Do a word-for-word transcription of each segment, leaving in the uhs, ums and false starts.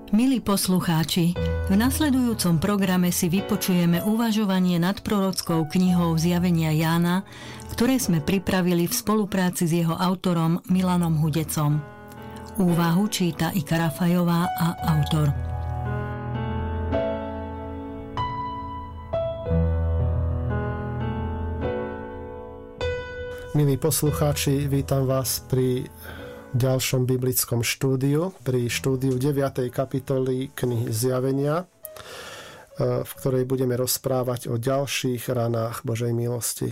Milí poslucháči, v nasledujúcom programe si vypočujeme uvažovanie nad prorockou knihou Zjavenia Jána, ktoré sme pripravili v spolupráci s jeho autorom Milanom Hudecom. Úvahu číta Ika Rafajová a autor. Milí poslucháči, vítam vás pri ďalšom biblickom štúdiu, pri štúdiu deviatej kapitoly knihy Zjavenia, v ktorej budeme rozprávať o ďalších ranách Božej milosti.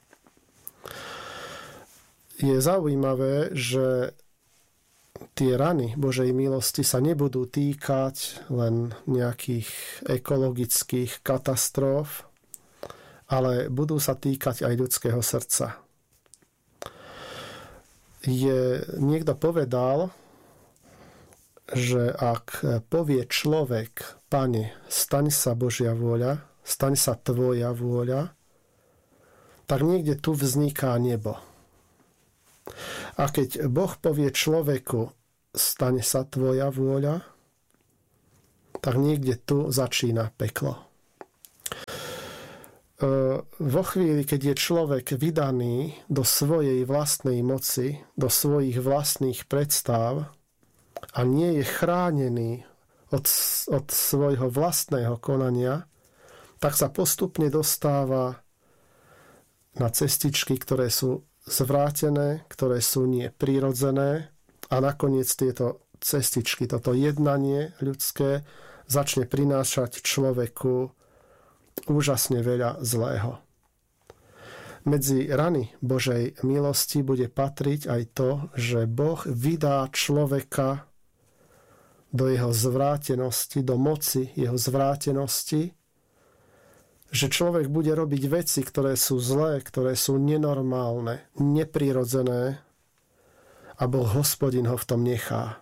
Je zaujímavé, že tie rany Božej milosti sa nebudú týkať len nejakých ekologických katastrof, ale budú sa týkať aj ľudského srdca. Je, niekto povedal, že ak povie človek: Pane, staň sa Božia vôľa, staň sa tvoja vôľa, tak niekde tu vzniká nebo. A keď Boh povie človeku: staň sa tvoja vôľa, tak niekde tu začína peklo. Vo chvíli, keď je človek vydaný do svojej vlastnej moci, do svojich vlastných predstav a nie je chránený od, od svojho vlastného konania, tak sa postupne dostáva na cestičky, ktoré sú zvrátené, ktoré sú neprirodzené, a nakoniec tieto cestičky, toto jednanie ľudské začne prinášať človeku úžasne veľa zlého. Medzi rany Božej milosti bude patriť aj to, že Boh vydá človeka do jeho zvrátenosti, do moci jeho zvrátenosti, že človek bude robiť veci, ktoré sú zlé, ktoré sú nenormálne, neprirodzené, a Boh Hospodin ho v tom nechá.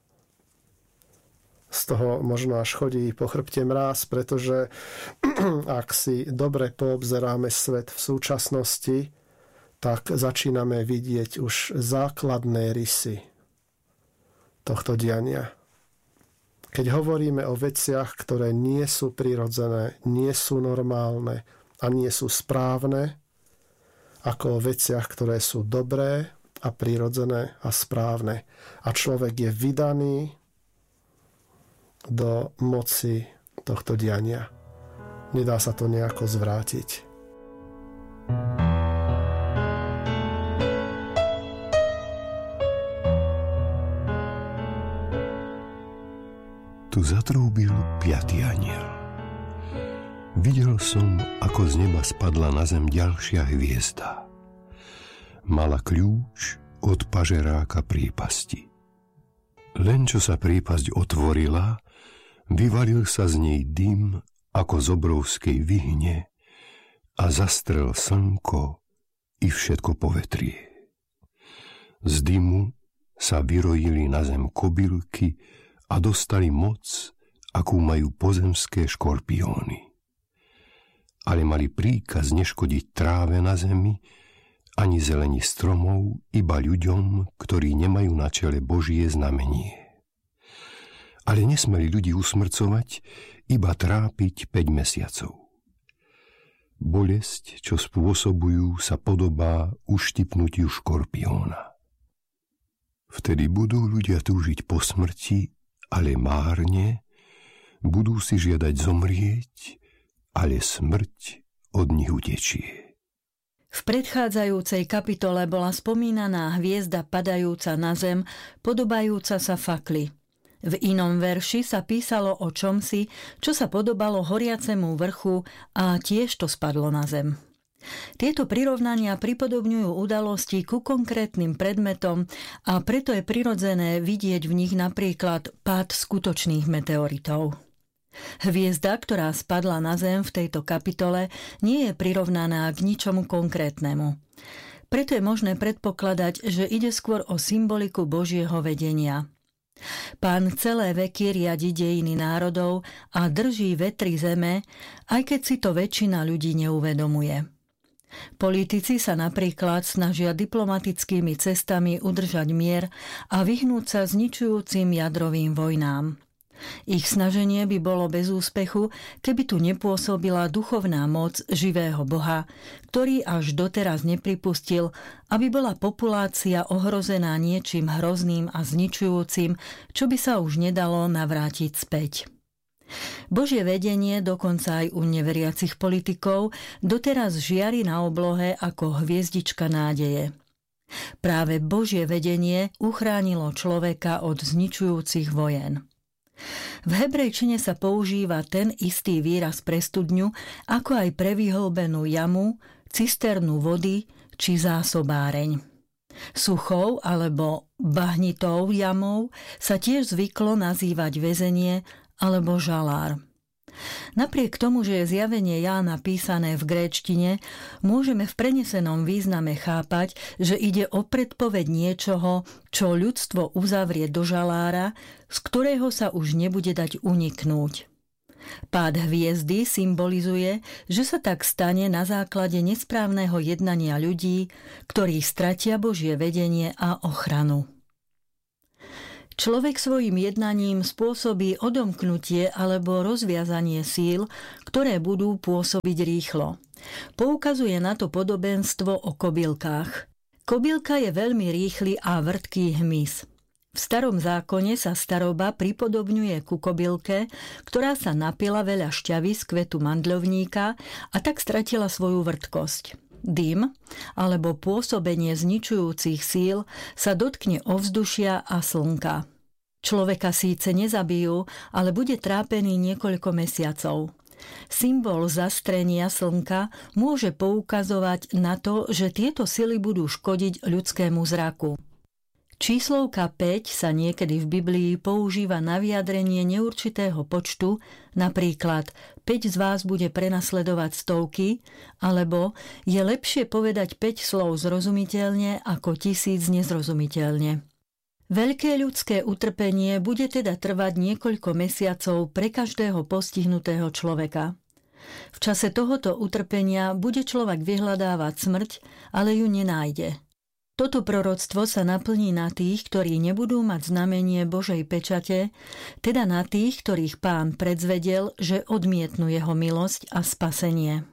Z toho možno až chodí po chrbte mráz, pretože ak si dobre poobzeráme svet v súčasnosti, tak začíname vidieť už základné rysy tohto diania. Keď hovoríme o veciach, ktoré nie sú prirodzené, nie sú normálne a nie sú správne, ako o veciach, ktoré sú dobré a prirodzené a správne. A človek je vydaný do moci tohto diania. Nedá sa to nejako zvrátiť. Tu zatrúbil piaty anjel. Videl som, ako z neba spadla na zem ďalšia hviezda. Mala kľúč od pažeráka prípasti. Len čo sa prípasť otvorila, vyvalil sa z nej dym ako z obrovskej vyhne a zastrel slnko i všetko povetrie. Z dymu sa vyrojili na zem kobylky a dostali moc, akú majú pozemské škorpióny. Ale mali príkaz neškodiť tráve na zemi, ani zelení stromov, iba ľuďom, ktorí nemajú na čele Božie znamenie. Ale nesmeli ľudí usmrcovať, iba trápiť päť mesiacov. Bolesť, čo spôsobujú, sa podobá uštipnutiu škorpióna. Vtedy budú ľudia túžiť po smrti, ale márne, budú si žiadať zomrieť, ale smrť od nich utečie. V predchádzajúcej kapitole bola spomínaná hviezda padajúca na zem, podobajúca sa fakli. V inom verši sa písalo o čomsi, čo sa podobalo horiacemu vrchu, a tiež to spadlo na zem. Tieto prirovnania pripodobňujú udalosti ku konkrétnym predmetom a preto je prirodzené vidieť v nich napríklad pád skutočných meteoritov. Hviezda, ktorá spadla na zem v tejto kapitole, nie je prirovnaná k ničomu konkrétnemu. Preto je možné predpokladať, že ide skôr o symboliku Božieho vedenia. Pán celé veky riadi dejiny národov a drží vetry zeme, aj keď si to väčšina ľudí neuvedomuje. Politici sa napríklad snažia diplomatickými cestami udržať mier a vyhnúť sa zničujúcim jadrovým vojnám. Ich snaženie by bolo bez úspechu, keby tu nepôsobila duchovná moc živého Boha, ktorý až doteraz nepripustil, aby bola populácia ohrozená niečím hrozným a zničujúcim, čo by sa už nedalo navrátiť späť. Božie vedenie, dokonca aj u neveriacich politikov, doteraz žiari na oblohe ako hviezdička nádeje. Práve Božie vedenie uchránilo človeka od zničujúcich vojen. V hebrejčine sa používa ten istý výraz pre studňu, ako aj pre vyhlbenú jamu, cisternu vody či zásobáreň. Suchou alebo bahnitou jamou sa tiež zvyklo nazývať väzenie alebo žalár. Napriek tomu, že je zjavenie Jána písané v gréčtine, môžeme v prenesenom význame chápať, že ide o predpoveď niečoho, čo ľudstvo uzavrie do žalára, z ktorého sa už nebude dať uniknúť. Pád hviezdy symbolizuje, že sa tak stane na základe nesprávneho jednania ľudí, ktorí stratia Božie vedenie a ochranu. Človek svojim jednaním spôsobí odomknutie alebo rozviazanie síl, ktoré budú pôsobiť rýchlo. Poukazuje na to podobenstvo o kobylkách. Kobylka je veľmi rýchly a vrtký hmyz. V starom zákone sa staroba pripodobňuje ku kobylke, ktorá sa napila veľa šťavy z kvetu mandľovníka a tak stratila svoju vrtkosť. Dym alebo pôsobenie zničujúcich síl sa dotkne ovzdušia a slnka. Človeka síce nezabijú, ale bude trápený niekoľko mesiacov. Symbol zastrenia slnka môže poukazovať na to, že tieto sily budú škodiť ľudskému zraku. Číslovka päť sa niekedy v Biblii používa na vyjadrenie neurčitého počtu, napríklad päť z vás bude prenasledovať stovky, alebo je lepšie povedať päť slov zrozumiteľne ako tisíc nezrozumiteľne. Veľké ľudské utrpenie bude teda trvať niekoľko mesiacov pre každého postihnutého človeka. V čase tohoto utrpenia bude človek vyhľadávať smrť, ale ju nenájde. Toto proroctvo sa naplní na tých, ktorí nebudú mať znamenie Božej pečate, teda na tých, ktorých Pán predzvedel, že odmietnú jeho milosť a spasenie.